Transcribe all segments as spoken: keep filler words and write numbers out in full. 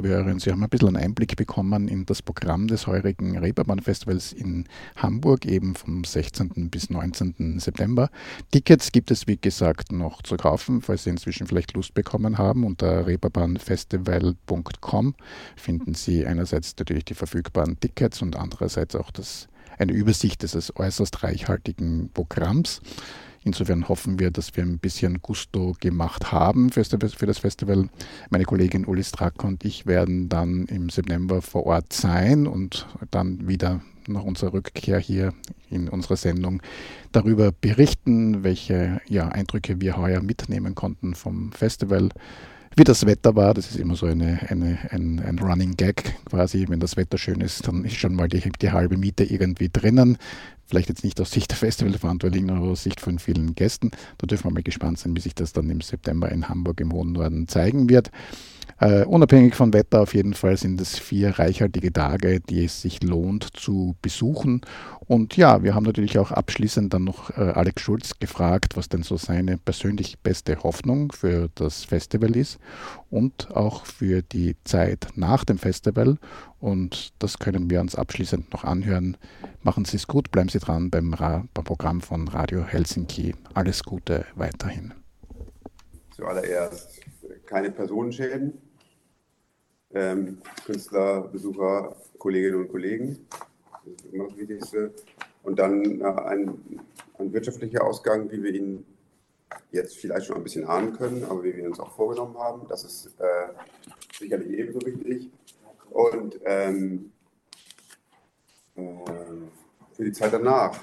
liebe Hörerinnen, Sie haben ein bisschen einen Einblick bekommen in das Programm des heurigen Reeperbahn-Festivals in Hamburg, eben vom sechzehnten bis neunzehnten September. Tickets gibt es, wie gesagt, noch zu kaufen, falls Sie inzwischen vielleicht Lust bekommen haben. Unter reeperbahnfestival punkt com finden Sie einerseits natürlich die verfügbaren Tickets und andererseits auch das, eine Übersicht dieses äußerst reichhaltigen Programms. Insofern hoffen wir, dass wir ein bisschen Gusto gemacht haben für das Festival. Meine Kollegin Uli Strack und ich werden dann im September vor Ort sein und dann wieder nach unserer Rückkehr hier in unserer Sendung darüber berichten, welche ja, Eindrücke wir heuer mitnehmen konnten vom Festival. Wie das Wetter war, das ist immer so eine, eine, ein, ein Running Gag quasi. Wenn das Wetter schön ist, dann ist schon mal die, die halbe Miete irgendwie drinnen. Vielleicht jetzt nicht aus Sicht der Festivalverantwortlichen, aber aus Sicht von vielen Gästen. Da dürfen wir mal gespannt sein, wie sich das dann im September in Hamburg im hohen Norden zeigen wird. Uh, unabhängig von Wetter auf jeden Fall sind es vier reichhaltige Tage, die es sich lohnt zu besuchen. Und ja, wir haben natürlich auch abschließend dann noch uh, Alex Schulz gefragt, was denn so seine persönlich beste Hoffnung für das Festival ist und auch für die Zeit nach dem Festival. Und das können wir uns abschließend noch anhören. Machen Sie es gut, bleiben Sie dran beim, Ra- beim Programm von Radio Helsinki. Alles Gute weiterhin. Zuallererst keine Personenschäden. Ähm, Künstler, Besucher, Kolleginnen und Kollegen, das ist immer das Wichtigste. Und dann äh, ein, ein wirtschaftlicher Ausgang, wie wir ihn jetzt vielleicht schon ein bisschen ahnen können, aber wie wir uns auch vorgenommen haben. Das ist äh, sicherlich ebenso wichtig. Und ähm, äh, für die Zeit danach,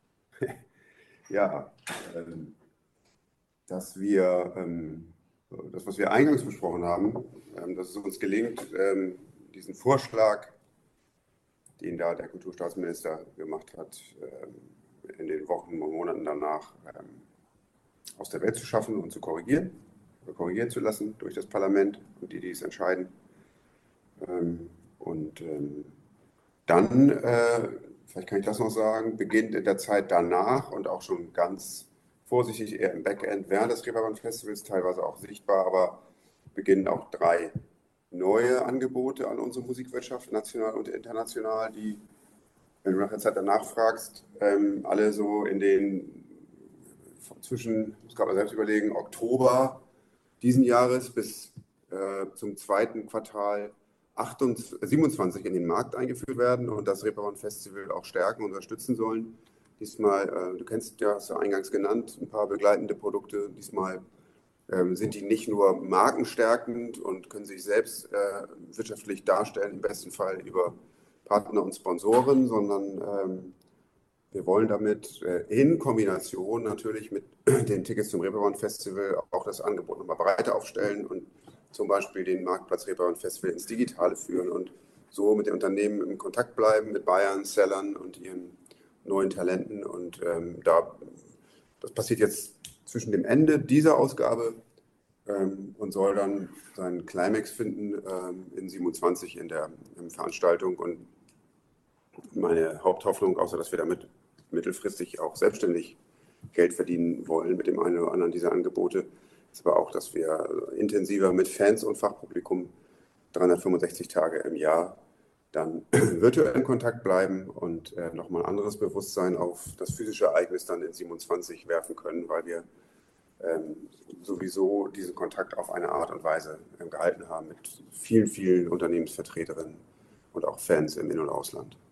ja, ähm, dass wir ähm, das, was wir eingangs besprochen haben, ähm, dass es uns gelingt, ähm, diesen Vorschlag, den da der Kulturstaatsminister gemacht hat, ähm, in den Wochen und Monaten danach ähm, aus der Welt zu schaffen und zu korrigieren, oder korrigieren zu lassen durch das Parlament und die, die es entscheiden. Ähm, und ähm, dann, äh, vielleicht kann ich das noch sagen, beginnt in der Zeit danach und auch schon ganz vorsichtig eher im Backend während des Reeperbahn-Festivals, teilweise auch sichtbar, aber beginnen auch drei neue Angebote an unsere Musikwirtschaft, national und international, die, wenn du nach der Zeit danach fragst, ähm, alle so in den zwischen, ich muss gerade mal selbst überlegen, Oktober diesen Jahres bis äh, zum zweiten Quartal achtundzwanzig, siebenundzwanzig in den Markt eingeführt werden und das Reeperbahn-Festival auch stärken und unterstützen sollen. Diesmal, äh, du kennst ja, hast du eingangs genannt, ein paar begleitende Produkte. Diesmal ähm, sind die nicht nur markenstärkend und können sich selbst äh, wirtschaftlich darstellen, im besten Fall über Partner und Sponsoren, sondern ähm, wir wollen damit äh, in Kombination natürlich mit den Tickets zum Reeperbahn-Festival auch das Angebot nochmal breiter aufstellen und zum Beispiel den Marktplatz Reeperbahn-Festival ins Digitale führen und so mit den Unternehmen im Kontakt bleiben, mit Buyern, Sellern und ihren neuen Talenten. Und ähm, da, das passiert jetzt zwischen dem Ende dieser Ausgabe ähm, und soll dann seinen Climax finden ähm, in siebenundzwanzig in der in Veranstaltung. Und meine Haupthoffnung, außer dass wir damit mittelfristig auch selbstständig Geld verdienen wollen mit dem einen oder anderen dieser Angebote, ist aber auch, dass wir intensiver mit Fans und Fachpublikum dreihundertfünfundsechzig Tage im Jahr dann virtuell in Kontakt bleiben und äh, nochmal ein anderes Bewusstsein auf das physische Ereignis dann in siebenundzwanzig werfen können, weil wir ähm, sowieso diesen Kontakt auf eine Art und Weise ähm, gehalten haben mit vielen, vielen Unternehmensvertreterinnen und auch Fans im In- und Ausland.